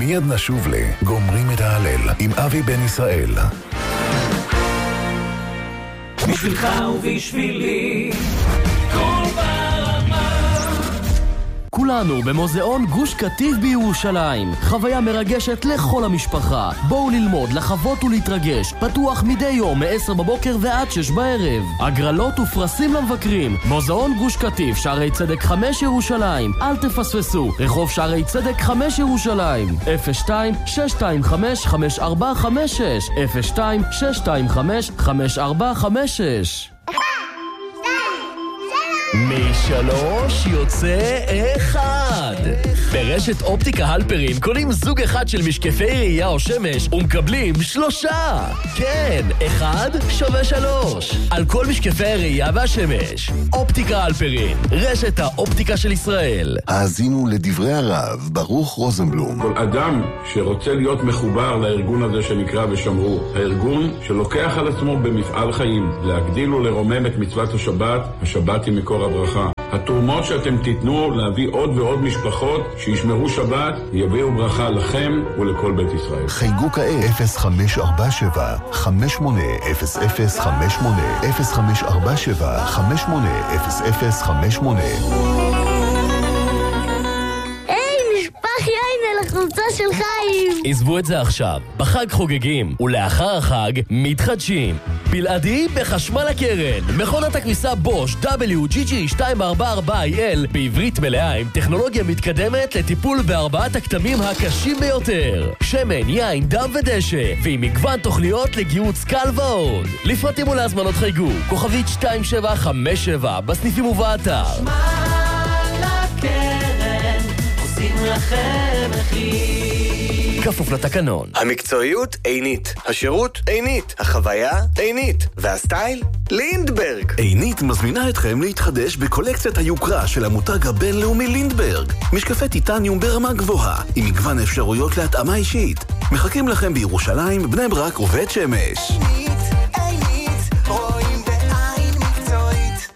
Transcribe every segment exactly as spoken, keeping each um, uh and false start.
מיד נשוב לגומרים את ההלל עם אבי בן ישראל. בשבילך ובשבילי כל ברמה. כולנו במוזיאון גוש קטיף בירושלים. חוויה מרגשת לכל המשפחה. בואו ללמוד, לחוות ולהתרגש. פתוח מדי יום מ-עשר בבוקר ועד שש בערב. הגרלות ופרסים למבקרים. מוזיאון גוש קטיף, שערי צדק חמש ירושלים. אל תפספסו. רחוב שערי צדק חמש ירושלים. אפס שתיים שש שתיים חמש חמש ארבע חמש שש אפס שתיים שש שתיים חמש חמש ארבע חמש שש. משלוש יוצא אחד. ברשת אופטיקה הלפרין קונים זוג אחד של משקפי ראייה או שמש ומקבלים שלושה. כן, אחד שווה שלוש על כל משקפי הראייה והשמש. אופטיקה הלפרין, רשת האופטיקה של ישראל. האזינו לדברי הרב ברוך רוזנבלום. כל אדם שרוצה להיות מחובר לארגון הזה שנקרא ושמרו, הארגון שלוקח על עצמו במפעל חיים להגדיל ולרומם את מצוות השבת, השבת היא מקור הברכה. התרומות שאתם תיתנו להביא עוד ועוד משפחות שישמרו שבת יביאו ברכה לכם ולכל בית ישראל. חייגו כעת אפס חמש ארבע שבע חמש שמונה אפס אפס חמש שמונה אפס חמש ארבע שבע חמש שמונה אפס אפס חמש שמונה. החולצה של חיים. עזבו את זה עכשיו. בחג חוגגים, ולאחר החג מתחדשים. בלעדי בחשמל הקרן. מכונת הכביסה בוש דאבליו ג'י ג'י שתיים ארבע ארבע איי אל בעברית מלאה עם טכנולוגיה מתקדמת לטיפול בארבעת הכתמים הקשים ביותר. שמן, יין, דם ודשא, ועם מגוון תוכניות לגיוץ קל ועוד. לפרטים ולהזמנות חייגו. כוכבית שתיים שבע חמש שבע בסניפים ובאתר. חשמל הקרן עושים לכם מחיר. כפוף לתקנון. המקצועיות עינית, השירות עינית, החוויה עינית, והסטייל לינדברג. עינית מזמינה אתכם להתחדש בקולקציית היוקרה של המותג הבינלאומי לינדברג. משקפי טיטניום ברמה גבוהה, עם מגוון אפשרויות להתאמה אישית. מחכים לכם בירושלים, בני ברק ובית שמש. עינית, עינית, רואים בעין מקצועית.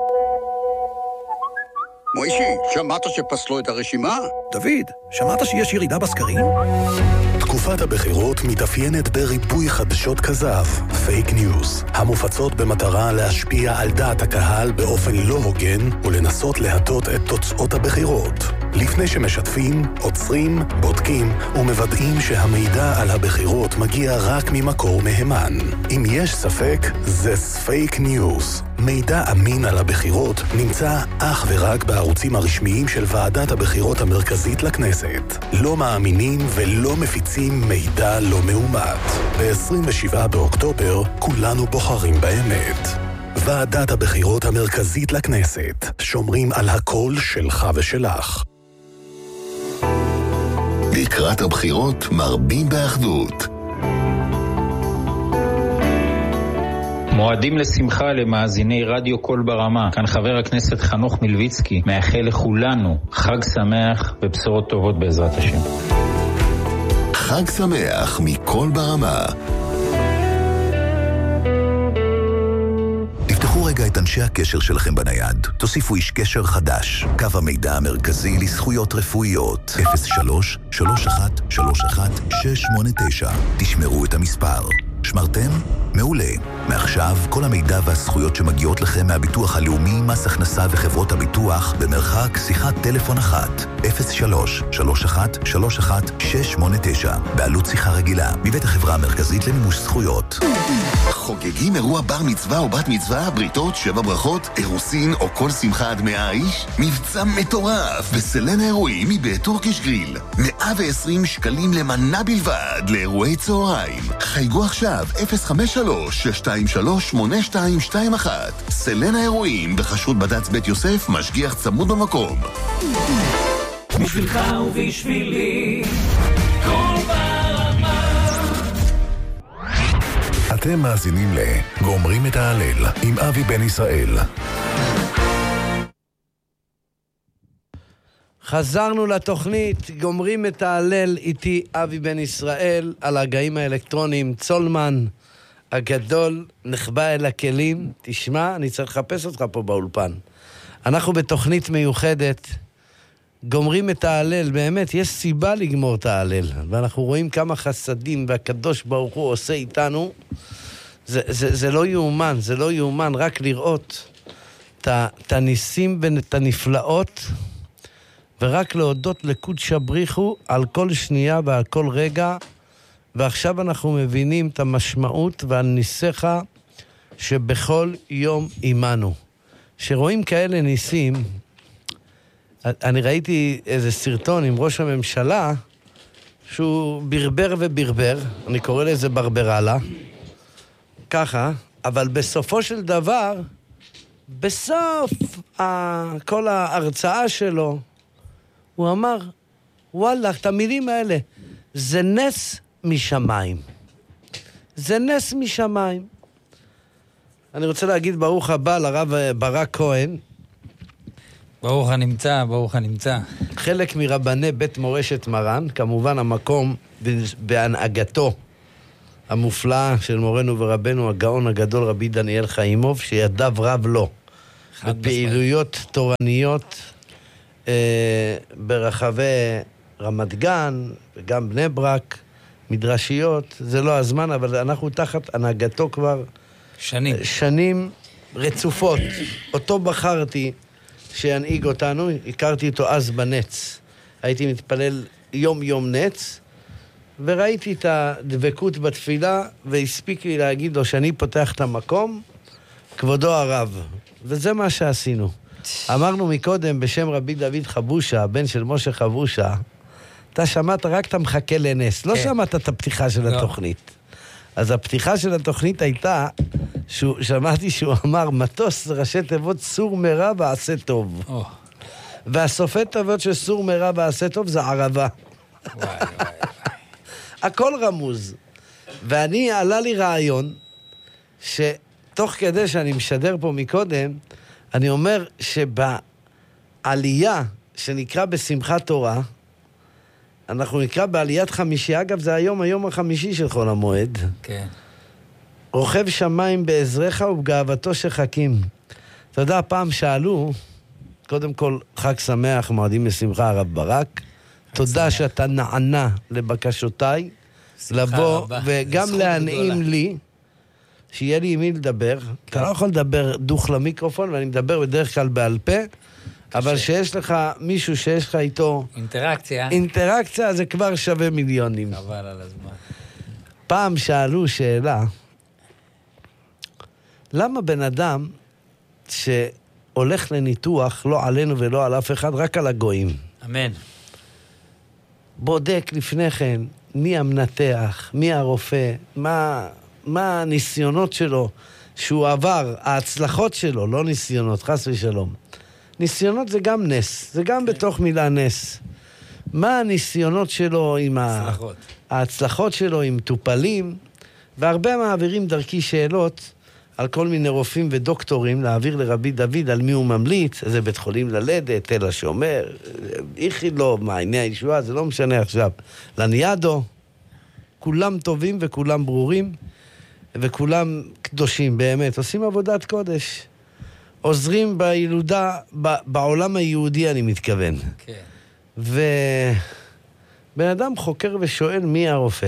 מוישי, שמעת שפסלו את הרשימה? דוד, שמעת שיש ירידה בסקרים? תקופת הבחירות מתאפיינת בריבוי חדשות כזב, פייק ניוז, המופצות במטרה להשפיע על דעת הקהל באופן לא הוגן ולנסות להטות את תוצאות הבחירות. לפני שמשתפים, עוצרים, בודקים ומוודאים שהמידע על הבחירות מגיע רק ממקור מהימן. אם יש ספק, זה פייק ניוז. מידע אמין על הבחירות נמצא אך ורק בערוצים הרשמיים של ועדת הבחירות המרכזית לכנסת. לא מאמינים ולא מפיצים מידע לא מאומת. ב-עשרים ושבעה באוקטובר כולנו בוחרים באמת. ועדת הבחירות המרכזית לכנסת. שומרים על הקול שלך ושלך. לקראת הבחירות מרבים באחדות. מועדים לשמחה למאזיני רדיו קול ברמה. כאן חבר הכנסת חנוך מלביצקי מאחל לכולנו חג שמח ובשורות טובות בעזרת השם. חג שמח מקול ברמה. תפתחו רגע את אנשי הקשר שלכם בנייד. תוסיפו איש קשר חדש. קו המידע המרכזי לזכויות רפואיות. אפס שלוש שלוש אחת שלוש אחת שש שמונה תשע. תשמרו את המספר. שמרתם? מעולה. מעכשיו כל המידע והזכויות שמגיעות לכם מהביטוח הלאומי, מס הכנסה וחברות הביטוח במרחק שיחת טלפון אחת. אפס שלוש שלוש אחת שלוש אחת שש שמונה תשע. בעלות שיחה רגילה. מבית החברה המרכזית למימוש זכויות. חוגגים אירוע בר מצווה או בת מצווה, בריתות, שבע ברכות, אירוסין או כל שמחה עד מאה איש? מבצע מטורף בסלנה אירועים מבית טורקיש גריל. מאה ועשרים שקלים למנה בלבד לאירועי צהריים. חייגו עכשיו אפס חמש שלוש שש שתיים שלוש שמונה שתיים שתיים אחת. סלנה אירועים בחשרות בד"ץ בית יוסף, משגיח צמוד במקום. בשבילך ובשבילי כל ברמה. אתם מאזינים לגומרים את ההלל עם אבי בן ישראל. חזרנו לתוכנית, גומרים את ההלל, איתי אבי בן ישראל, על הגאים האלקטרוניים. צולמן הגדול נחבא אל הכלים. תשמע, אני צריך לחפש אותך פה באולפן. אנחנו בתוכנית מיוחדת גומרים את ההלל, באמת, יש סיבה לגמור את ההלל, ואנחנו רואים כמה חסדים והקדוש ברוך הוא עושה איתנו, זה, זה, זה לא יאומן, זה לא יאומן, רק לראות את הניסים ואת הנפלאות, ורק להודות לקודש בריחו על כל שנייה ועל כל רגע, ועכשיו אנחנו מבינים את המשמעות והניסך שבכל יום עמנו. שרואים כאלה ניסים, אני ראיתי איזה סרטון עם ראש הממשלה, שהוא ברבר וברבר, אני קורא לזה ברברלה, ככה, אבל בסופו של דבר, בסוף ה- כל ההרצאה שלו, הוא אמר, וואלה, את המילים האלה, זה נס משמיים. זה נס משמיים. אני רוצה להגיד ברוך הבא לרב ברק כהן. ברוך הנמצא, ברוך הנמצא. חלק מרבני בית מורשת מרן, כמובן המקום בהנהגתו המופלאה של מורנו ורבנו הגאון הגדול רבי דניאל חיימוב, שידיו רב לו בפעילויות תורניות אה, ברחבי רמת גן וגם בני ברק, מדרשיות, זה לא הזמן, אבל אנחנו תחת הנהגתו כבר שנים, שנים רצופות. אותו בחרתי שינהיג אותנו, הכרתי אותו אז בנץ. הייתי מתפלל יום יום נץ, וראיתי את הדבקות בתפילה, והספיק לי להגיד לו שאני פותח את המקום, כבודו הרב. וזה מה שעשינו. אמרנו מקודם בשם רבי דוד חבושה, הבן של משה חבושה, אתה שמעת, רק אתה מחכה לנס. לא שמעת את הפתיחה של התוכנית. אז הפתיחה של התוכנית הייתה, שמעתי שהוא אמר, מטוס ראשי תיבות סור מרע ועשה טוב. והסופי תיבות של סור מרע ועשה טוב זה ערבה. הכל רמוז. ואני, עלה לי רעיון, שתוך כדי שאני משדר פה מקודם, אני אומר שבעלייה שנקרא בשמחת תורה, אנחנו נקרא בעליית חמישי, אגב זה היום, היום החמישי של חול המועד. כן. רוכב שמיים בעזרך ובגאוותו שחכים. אתה יודע, פעם שאלו, קודם כל חג שמח, מועדים לשמחה הרב ברק, תודה שאתה נענה לבקשותיי, לבוא וגם להנעים לי, שיהיה לי עם מי לדבר. אתה לא יכול לדבר דוך למיקרופון, ואני מדבר בדרך כלל בעל פה, אבל שיש לך מישהו שיש לך איתו אינטראקציה, אינטראקציה זה כבר שווה מיליונים. חבל על הזמן. פעם שאלו שאלה, למה בן אדם שהולך לניתוח, לא עלינו ולא על אף אחד, רק על הגויים? אמן. בודק לפני כן מי המנתח, מי הרופא, מה, מה הניסיונות שלו שהוא עבר, ההצלחות שלו, לא ניסיונות, חס ושלום. ניסיונות זה גם נס, זה גם בתוך מילה נס. מה הניסיונות שלו עם הצלחות. ההצלחות שלו עם טופלים, והרבה מעבירים דרכי שאלות על כל מיני רופאים ודוקטורים, להעביר לרבי דוד על מי הוא ממליץ, איזה בית חולים ללדת, תל השומר, איכילוב, מעייני הישועה, זה לא משנה עכשיו. לניאדו, כולם טובים וכולם ברורים, וכולם קדושים באמת, עושים עבודת קודש. עוזרים בילודה, בעולם היהודי אני מתכוון. כן. ובן אדם חוקר ושואל מי הרופא.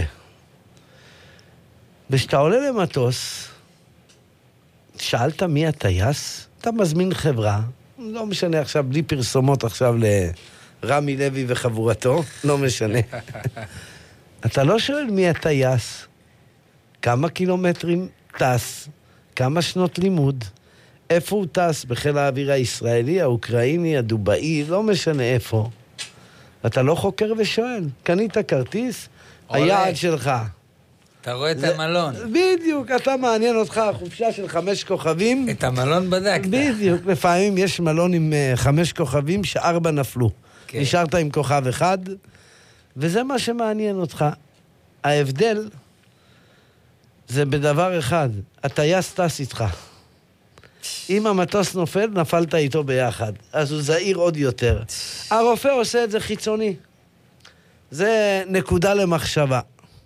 ושאתה עולה למטוס, שאלת מי הטייס? אתה מזמין חברה, לא משנה עכשיו, בלי פרסומות עכשיו לרמי לוי וחבורתו, לא משנה. אתה לא שואל מי הטייס, כמה קילומטרים טס, כמה שנות לימוד, איפה הוא טס, בחיל האוויר הישראלי, האוקראיני, הדובאי, לא משנה איפה. אתה לא חוקר ושואל, קנית כרטיס, היעד שלך. אתה רואה את המלון. בדיוק, אתה מעניין אותך, החופשה של חמש כוכבים. את המלון בדקת. בדיוק, לפעמים יש מלון עם חמש כוכבים שארבע נפלו. נשארת עם כוכב אחד, וזה מה שמעניין אותך. ההבדל זה בדבר אחד, הטייס טס איתך. אם המטוס נופל, נפלת איתו ביחד. אז הוא זהיר עוד יותר. הרופא עושה את זה חיצוני. זה נקודה למחשבה.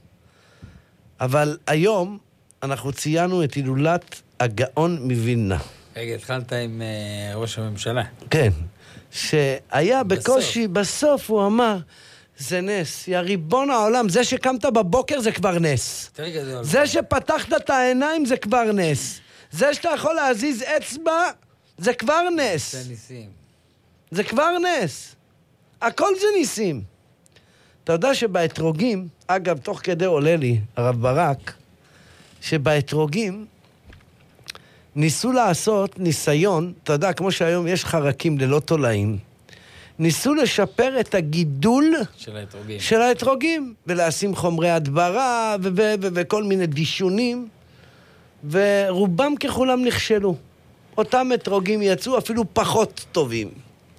אבל היום אנחנו ציינו את הילולת הגאון מווילנה. רגע, התחלת עם uh, ראש הממשלה. כן. שהיה בקושי, בסוף הוא אמר, זה נס, יא ריבון העולם, זה שקמת בבוקר זה כבר נס. זה שפתחת את העיניים זה כבר נס. זה שאתה יכול להזיז אצבע זה כבר נס. זה ניסים. זה כבר נס. הכל זה ניסים. אתה יודע שבאתרוגים, אגב, תוך כדי עולה לי, הרב ברק, שבאתרוגים ניסו לעשות ניסיון, אתה יודע, כמו שהיום יש חרקים ללא תולעים, ניסו לשפר את הגידול של האתרוגים, של האתרוגים ולשים חומרי הדברה ו- ו- ו- וכל מיני דישונים, ורובם ככולם נכשלו. אותם אתרוגים יצאו אפילו פחות טובים.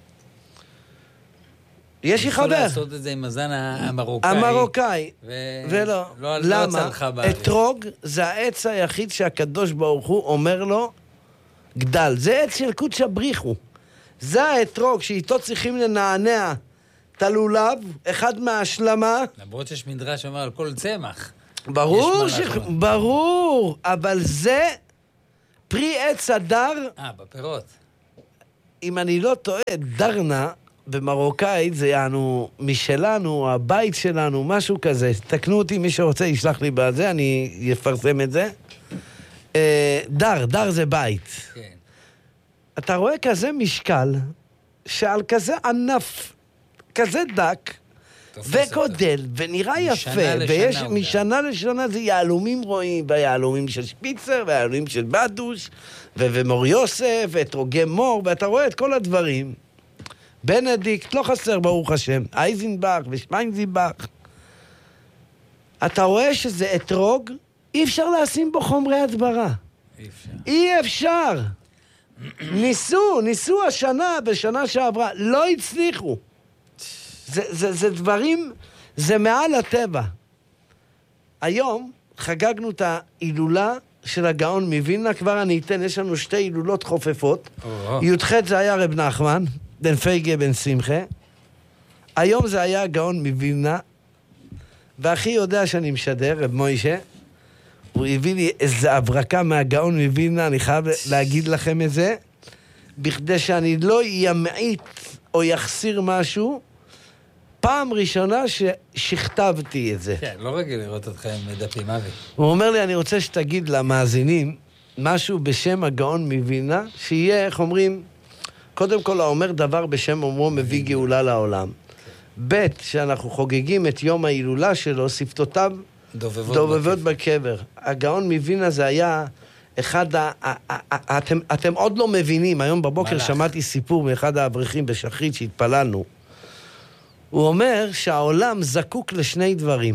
יש לי חבר. יכול לעשות את זה עם הזן המרוקאי. המרוקאי. ו... ולא. לא, למה? לא אתרוג זה העץ היחיד שהקדוש ברוך הוא אומר לו, גדל. זה עץ של קודש הבריחו. זה האתרוג שאיתו צריכים לנענע את הלולב, אחד מההשלמה. למרות שיש מדרש שאומר על כל צמח. ברור, ש... ברור, אבל זה פרי עץ הדר. אה, בפירות. אם אני לא טועה, דרנה, במרוקאית זה יענו משלנו, הבית שלנו, משהו כזה. תקנו אותי, מי שרוצה ישלח לי בזה, אני אפרסם את זה. דר, דר זה בית. כן. אתה רואה כזה משקל, שעל כזה ענף, כזה דק, וגודל, ונראה יפה, ויש משנה לשנה זה יעלומים רואים, והיעלומים של שפיצר, והיעלומים של בדוש, ומור יוסף, ואתרוגי מור, ואתה רואה את כל הדברים. בנדיקט, לא חסר ברוך השם, אייזנבך ושמיינזיבך. אתה רואה שזה אתרוג, אי אפשר לשים בו חומרי הדברה. אי אפשר. אי אפשר. ניסו, ניסו השנה, בשנה שעברה, לא הצליחו. זה, זה, זה דברים, זה מעל הטבע. היום חגגנו את ההילולה של הגאון מווילנה, כבר אני אתן, יש לנו שתי הילולות חופפות. י"ח זה היה רב נחמן, בן פייגה בן שמחה. היום זה היה הגאון מווילנה, והכי יודע שאני משדר, רב מוישה, הוא הביא לי איזו הברקה מהגאון מווילנה, אני חייב להגיד לכם את זה, בכדי שאני לא ימעיט או יחסיר משהו, פעם ראשונה ששכתבתי את זה. כן, לא רגיל לראות אתכם דפים אבי. הוא אומר לי, אני רוצה שתגיד למאזינים משהו בשם הגאון מווילנה, שיהיה, איך אומרים, קודם כל, האומר דבר בשם אומרו מביא גאולה לעולם. ב' שאנחנו חוגגים את יום ההילולה שלו, שפתותיו דובבות, דובבות בקבר. הגאון מווילנה זה היה אחד ה... אתם, אתם עוד לא מבינים, היום בבוקר מלך. שמעתי סיפור מאחד האברכים בשחרית שהתפללנו. הוא אומר שהעולם זקוק לשני דברים.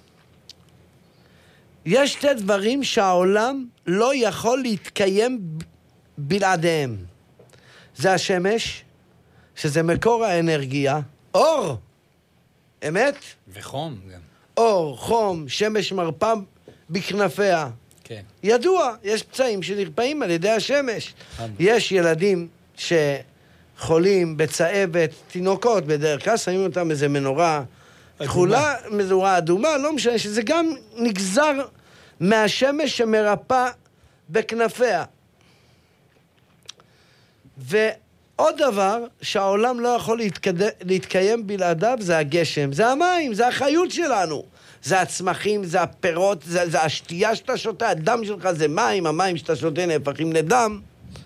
יש שתי דברים שהעולם לא יכול להתקיים בלעדיהם. זה השמש, שזה מקור האנרגיה, אור, אמת? וחום גם. אור, חום, שמש מרפא בכנפיה. כן. ידוע, יש פצעים שנרפאים על ידי השמש. יש ילדים שחולים בצהבת, תינוקות בדרך כלל, שמים אותם איזה מנורה כחולה, מנורה אדומה, לא משנה, שזה גם נגזר מהשמש שמרפא בכנפיה. ועוד דבר שהעולם לא יכול להתקד... להתקיים בלעדיו זה הגשם, זה המים, זה החיות שלנו. זה הצמחים, זה הפירות, זה, זה השתייה שאתה שותה, הדם שלך זה מים, המים שאתה שותה נהפכים לדם.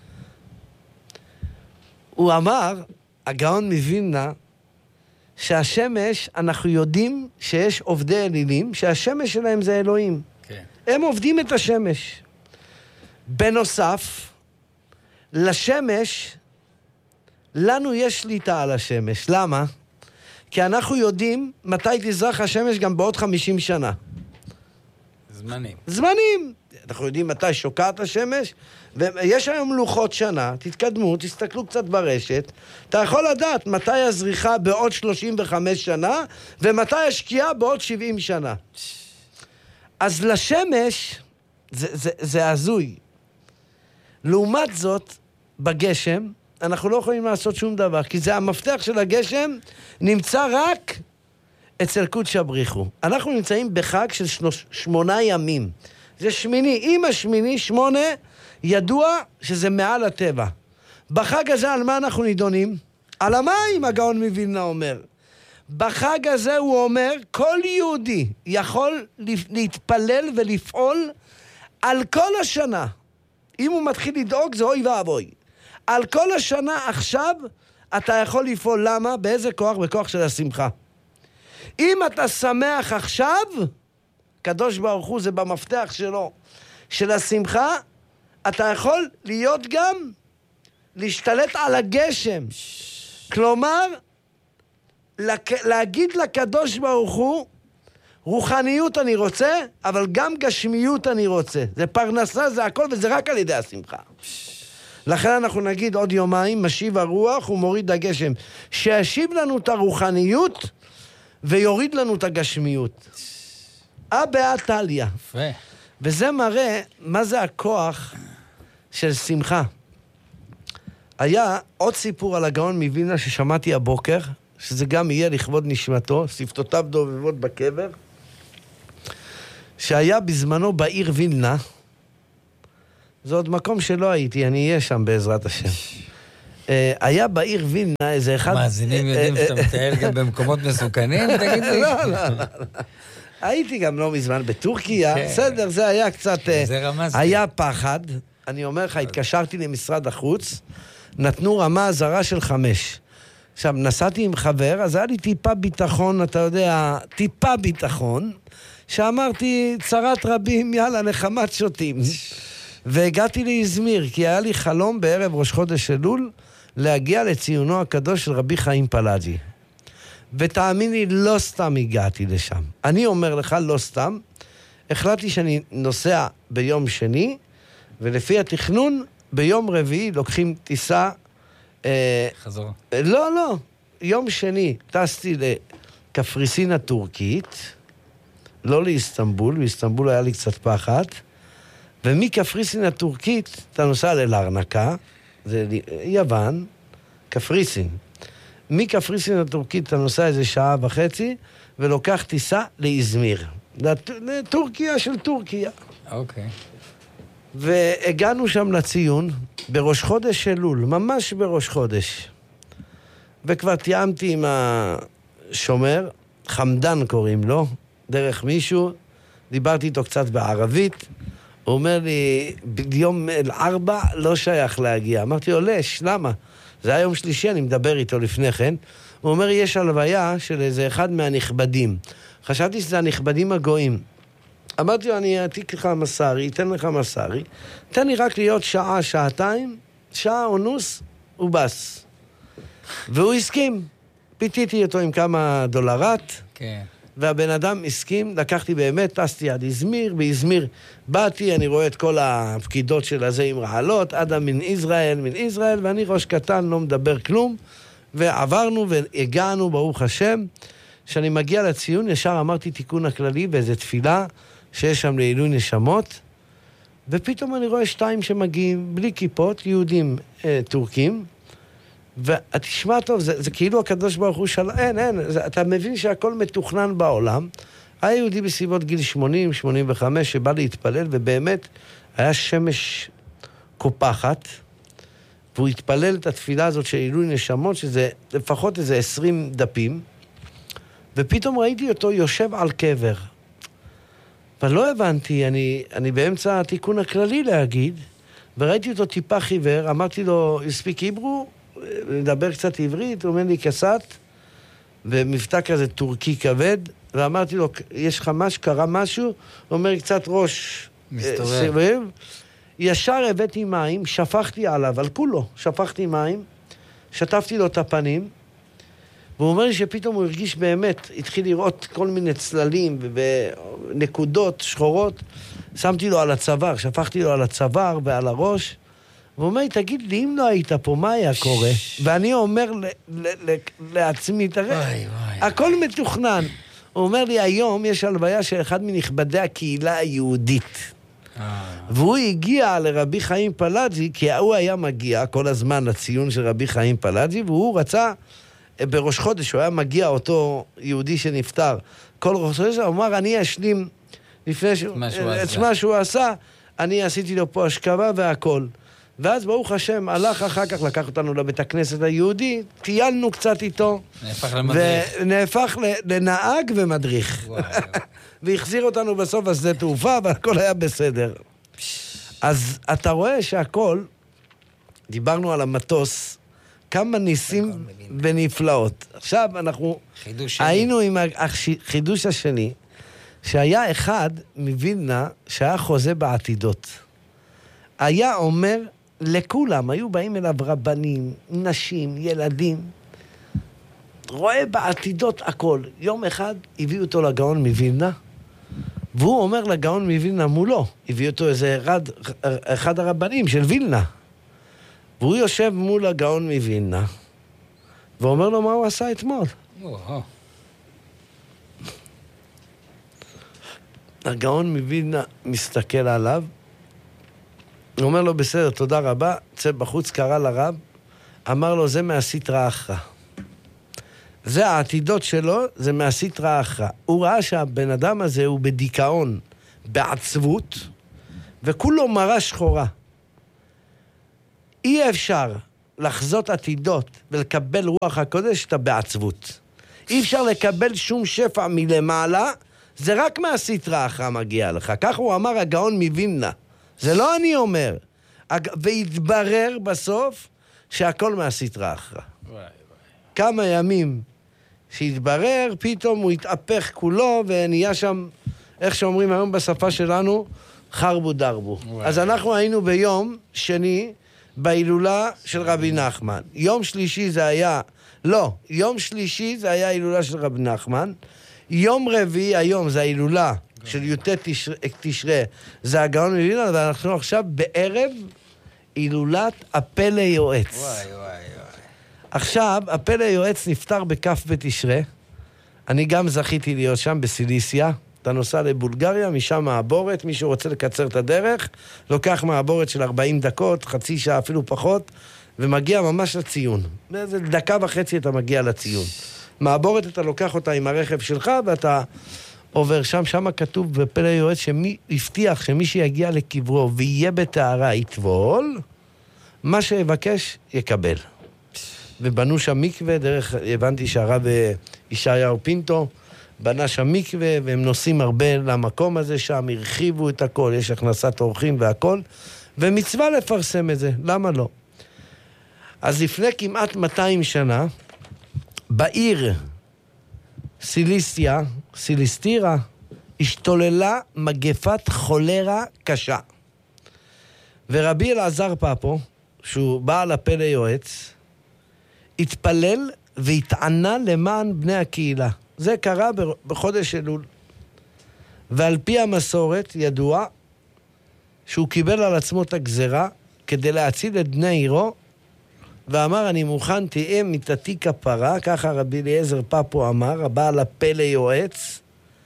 הוא אמר, הגאון מווילנה, שהשמש, אנחנו יודעים שיש עובדי אלילים, שהשמש שלהם זה אלוהים. כן. הם עובדים את השמש. בנוסף, לשמש, לנו יש שליטה על השמש. למה? כי אנחנו יודעים מתי תזרח השמש גם בעוד חמישים שנה. זמנים. זמנים. אנחנו יודעים מתי שוקעת השמש, ויש היום לוחות שנה, תתקדמו, תסתכלו קצת ברשת, אתה יכול לדעת מתי הזריחה בעוד שלושים וחמש שנה, ומתי השקיעה בעוד שבעים שנה. אז לשמש, זה, זה, זה הזוי. לעומת זאת, בגשם, אנחנו לא יכולים לעשות שום דבר, כי זה המפתח של הגשם נמצא רק אצל קודש הבריחו. אנחנו נמצאים בחג של שנוש, שמונה ימים. זה שמיני. עם השמיני, שמונה, ידוע שזה מעל הטבע. בחג הזה על מה אנחנו נידונים? על המים, הגאון מווילנה אומר. בחג הזה הוא אומר, כל יהודי יכול להתפלל ולפעול על כל השנה. אם הוא מתחיל לדאוג, זה אוי ואבוי. על כל השנה עכשיו, אתה יכול לפעול. למה? באיזה כוח? בכוח של השמחה. אם אתה שמח עכשיו, קדוש ברוך הוא זה במפתח שלו, של השמחה, אתה יכול להיות גם, להשתלט על הגשם. כלומר, להגיד לקדוש ברוך הוא, רוחניות אני רוצה, אבל גם גשמיות אני רוצה. זה פרנסה, זה הכל, וזה רק על ידי השמחה. לכן אנחנו נגיד עוד יומיים, משיב הרוח ומוריד הגשם, שישיב לנו את הרוחניות, ויוריד לנו את הגשמיות. אבא טליה. וזה מראה מה זה הכוח של שמחה. היה עוד סיפור על הגאון מווילנה ששמעתי הבוקר, שזה גם יהיה לכבוד נשמתו, שפתותיו דובבות בקבר, שהיה בזמנו בעיר וילנה, זה עוד מקום שלא הייתי, אני אהיה שם בעזרת השם. היה בעיר וילנה איזה אחד... מאזינים יודעים שאתה מטייל גם במקומות מסוכנים? תגיד לי. לא, לא, לא. הייתי גם לא מזמן בטורקיה, בסדר, זה היה קצת... זה רמז. היה פחד, אני אומר לך, התקשרתי למשרד החוץ, נתנו רמה זרה של חמש. עכשיו, נסעתי עם חבר, אז היה לי טיפה ביטחון, אתה יודע, טיפה ביטחון, שאמרתי, צרת רבים, יאללה, נחמת שוטים. והגעתי להזמיר, כי היה לי חלום בערב ראש חודש אלול, להגיע לציונו הקדוש של רבי חיים פלאג'י. ותאמין לי, לא סתם הגעתי לשם. אני אומר לך, לא סתם, החלטתי שאני נוסע ביום שני, ולפי התכנון, ביום רביעי לוקחים טיסה... חזור. לא, לא. יום שני טסתי לקפריסין הטורקית, לא לאיסטנבול, באיסטנבול היה לי קצת פחד, ומקפריסין הטורקית אתה נוסע ללרנקה, זה יוון, קפריסין. מקפריסין הטורקית אתה נוסע איזה שעה וחצי, ולוקח טיסה לאזמיר. לטורקיה של טורקיה. אוקיי. והגענו שם לציון, בראש חודש אלול, ממש בראש חודש. וכבר תיאמתי עם השומר, חמדן קוראים לו, דרך מישהו, דיברתי איתו קצת בערבית, הוא אומר לי, ביום ארבע לא שייך להגיע. אמרתי לו, לש, למה? זה היה יום שלישי, אני מדבר איתו לפני כן. הוא אומר, יש הלוויה של איזה אחד מהנכבדים. חשבתי שזה הנכבדים הגויים. אמרתי לו, אני אעתיק לך מסרי, אתן לך מסרי, תן לי רק להיות שעה, שעתיים, שעה אונוס, הוא בס. והוא הסכים. פיתיתי אותו עם כמה דולרת, כן. והבן אדם הסכים, לקחתי באמת, טסתי עד איזמיר, באיזמיר באתי, אני רואה את כל הפקידות של הזה עם רעלות, אדם מן ישראל, מן ישראל, ואני ראש קטן, לא מדבר כלום, ועברנו והגענו, ברוך השם, כשאני מגיע לציון, ישר אמרתי תיקון הכללי באיזו תפילה, שיש שם לעילוי נשמות, ופתאום אני רואה שתיים שמגיעים בלי כיפות, יהודים אה, טורקים, ותשמע טוב, זה, זה כאילו הקדוש ברוך הוא של... אין, אין, זה, אתה מבין שהכל מתוכנן בעולם. היה יהודי בסביבות גיל שמונים, שמונים וחמש, שבא להתפלל, ובאמת היה שמש קופחת, והוא התפלל את התפילה הזאת של עילוי נשמות, שזה לפחות איזה עשרים דפים, ופתאום ראיתי אותו יושב על קבר. ולא הבנתי, אני, אני באמצע התיקון הכללי להגיד, וראיתי אותו טיפה חיוור, אמרתי לו, יספיק היברו, לדבר קצת עברית, הוא אומר לי קצת, ומבטא כזה טורקי כבד, ואמרתי לו, יש לך משהו, קרה משהו? הוא אומר, קצת ראש מסתובב. סבב. ישר הבאתי מים, שפכתי עליו, על כולו, שפכתי מים, שטפתי לו את הפנים, והוא אומר לי שפתאום הוא הרגיש באמת, התחיל לראות כל מיני צללים ונקודות שחורות, שמתי לו על הצוואר, שפכתי לו על הצוואר ועל הראש, והוא אומר לי, תגיד לי, אם לא היית פה, מה היה קורה? ואני אומר לעצמי, תראה, הכל מתוכנן. הוא אומר לי, היום יש הלוויה של אחד מנכבדי הקהילה היהודית. והוא הגיע לרבי חיים פלאג'י, כי הוא היה מגיע כל הזמן לציון של רבי חיים פלאג'י, והוא רצה, בראש חודש, הוא היה מגיע אותו יהודי שנפטר. כל ראש חודש, הוא אמר, אני אשלים לפני ש... את מה שהוא עשה, אני עשיתי לו פה השכבה והכל. ואז ברוך השם, הלך אחר כך, לקח אותנו לבית הכנסת היהודי, טיילנו קצת איתו. נהפך למדריך. ונהפך לנהג ומדריך. והחזיר אותנו בסוף השדה תעופה, והכל היה בסדר. אז אתה רואה שהכל, דיברנו על המטוס, כמה ניסים ונפלאות. עכשיו אנחנו היינו עם החידוש השני, שהיה אחד מווילנה שהיה חוזה בעתידות. היה אומר לכולם, היו באים אליו רבנים, נשים, ילדים, רואה בעתידות הכל. יום אחד הביאו אותו לגאון מווילנה, והוא אומר לגאון מווילנה מולו, הביא אותו איזה אחד, אחד הרבנים של וילנה, והוא יושב מול הגאון מווילנה, ואומר לו מה הוא עשה אתמול. הגאון מווילנה מסתכל עליו, הוא אומר לו בסדר, תודה רבה, צא בחוץ, קרא לרב, אמר לו זה מהסטרא אחרא. זה העתידות שלו, זה מהסטרא אחרא. הוא ראה שהבן אדם הזה הוא בדיכאון, בעצבות, וכולו מראה שחורה. אי אפשר לחזות עתידות ולקבל רוח הקודש, אתה בעצבות. אי אפשר לקבל שום שפע מלמעלה, זה רק מהסטרא אחרא מגיע לך. כך הוא אמר הגאון מווילנה. זה לא אני אומר. והתברר בסוף שהכל מהסטרא אחרא. כמה ימים שהתברר, פתאום הוא התהפך כולו, ונהיה שם, איך שאומרים היום בשפה שלנו, חרבו דרבו. אז אנחנו היינו ביום שני, בהילולה של רבי נחמן. יום שלישי זה היה, לא, יום שלישי זה היה הילולה של רבי נחמן. יום רביעי היום זה ההילולה של י"ט תשרי, זה הגאון מווילנה, ואנחנו עכשיו בערב הילולת הפלא יועץ. וואי וואי וואי. עכשיו, הפלא יועץ נפטר בכף בתשרי. אני גם זכיתי להיות שם בסיליסיה. אתה נוסע לבולגריה, משם מעבורת, מי שרוצה לקצר את הדרך, לוקח מעבורת של ארבעים דקות, חצי שעה אפילו פחות, ומגיע ממש לציון. באיזה דקה וחצי אתה מגיע לציון. מעבורת אתה לוקח אותה עם הרכב שלך, ואתה עובר שם, שם כתוב בפלא יועץ, שמי הבטיח שמי שיגיע לקברו ויהיה בטהרה יטבול, מה שיבקש יקבל. ובנו שם מקווה, דרך, הבנתי שהרב ישעיהו פינטו, בנה שם מקווה, והם נוסעים הרבה למקום הזה שם, הרחיבו את הכל, יש הכנסת אורחים והכל, ומצווה לפרסם את זה, למה לא? אז לפני כמעט מאתיים שנה, בעיר סיליסטיה, סיליסטירה, השתוללה מגפת חולרה קשה. ורבי אלעזר פאפו, שהוא בעל הפלא יועץ, התפלל והתענה למען בני הקהילה. זה קרה בחודש אלול. ועל פי המסורת ידוע שהוא קיבל על עצמו את הגזרה כדי להציל את בני עירו, ואמר אני מוכן תהיה מיתתי כפרה, ככה רבי אליעזר פאפו אמר, הבעל הפלא יועץ,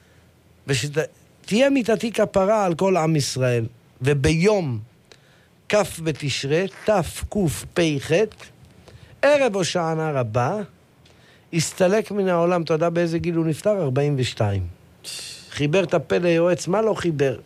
ושתהיה מיתתי כפרה על כל עם ישראל. וביום כף בתשרי, תף קוף פי חט, ערב הושענא רבה, הסתלק מן העולם. אתה יודע באיזה גיל הוא נפטר? ארבעים ושתיים. חיבר את הפלא יועץ, מה לא חיבר?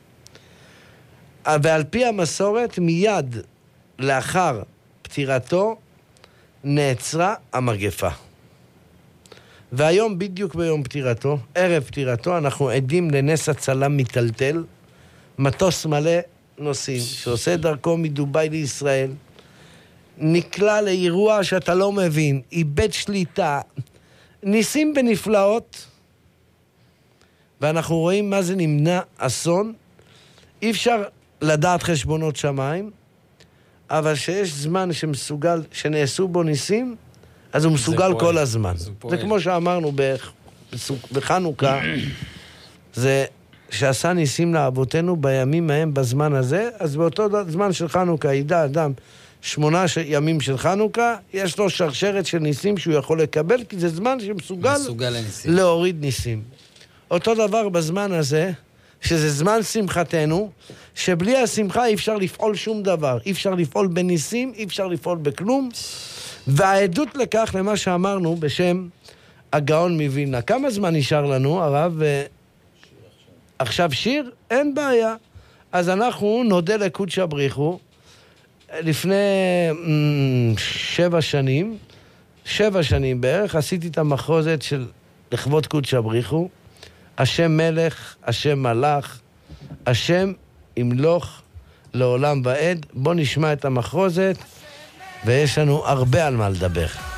ועל פי המסורת, מיד לאחר פטירתו, נעצרה המגפה. והיום, בדיוק ביום פטירתו, ערב פטירתו, אנחנו עדים לנס הצלם מטלטל, מטוס מלא נוסעים, שעושה דרכו מדוביי לישראל, נקלע לאירוע שאתה לא מבין, איבד שליטה, ניסים בנפלאות, ואנחנו רואים מה זה נמנע אסון. אי אפשר לדעת חשבונות שמיים, אבל שיש זמן שמסוגל, שנעשו בו ניסים, אז הוא מסוגל כל הזמן. זה כמו שאמרנו בחנוכה, זה שעשה ניסים לאבותינו בימים ההם בזמן הזה, אז באותו זמן של חנוכה ידע אדם שמונה ימים של חנוכה, יש לו שרשרת של ניסים שהוא יכול לקבל, כי זה זמן שמסוגל להוריד ניסים. אותו דבר בזמן הזה, שזה זמן שמחתנו, שבלי השמחה אי אפשר לפעול שום דבר. אי אפשר לפעול בניסים, אי אפשר לפעול בכלום. והעדות לכך, למה שאמרנו בשם הגאון מווילנה. כמה זמן נשאר לנו, הרב? עכשיו שיר? אין בעיה. אז אנחנו נודה לקודשא בריך הוא, לפני mm, שבע שנים, שבע שנים בערך, עשיתי את המחוזת של לכבוד קודש הבריחו, השם מלך, השם מלך, השם ימלוך לעולם ועד. בוא נשמע את המחוזת, ויש לנו הרבה על מה לדבר.